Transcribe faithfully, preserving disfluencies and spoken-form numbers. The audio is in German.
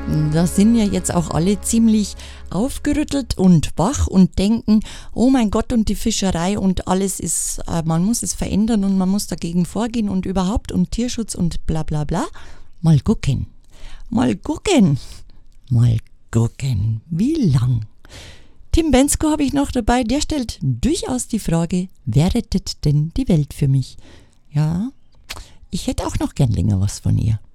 Da sind ja jetzt auch alle ziemlich aufgerüttelt und wach und denken, oh mein Gott, und die Fischerei und alles ist, äh, man muss es verändern und man muss dagegen vorgehen und überhaupt und Tierschutz und bla bla bla. Mal gucken, mal gucken, mal gucken, wie lang. Tim Bensko habe ich noch dabei, der stellt durchaus die Frage, wer rettet denn die Welt für mich? Ja, ich hätte auch noch gern länger was von ihr.